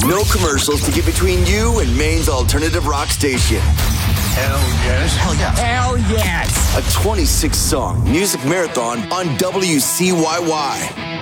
No commercials to get between you and Maine's alternative rock station. Hell yes. Hell yes. Hell yes. A 26-song music marathon on WCYY.